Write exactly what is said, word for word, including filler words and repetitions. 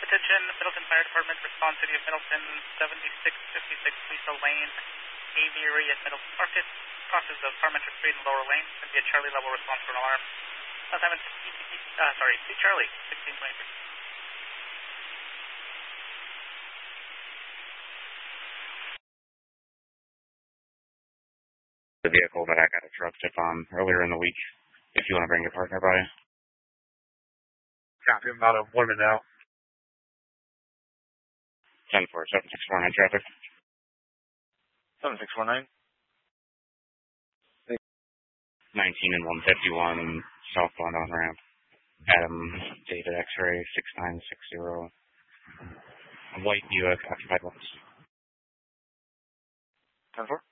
Attention, Middleton Fire Department, response City of Middleton, seventy-six fifty-six Lisa Lane, Aviary at Middleton Market, crosses of Parmenter Street and Lower Lane. It's going to be a Charlie level response for an alarm. Uh, Simon, uh, sorry, C Charlie, sixteen twenty-three. The vehicle that I got a truck tip on earlier in the week, if you want to bring your partner by. Copy, I'm about a one minute out. ten four, seven six four nine traffic. seven six four nine. nineteen and one fifty-one, southbound on ramp. Adam, David X-ray, six nine six zero. White Buick, occupied lots. ten four.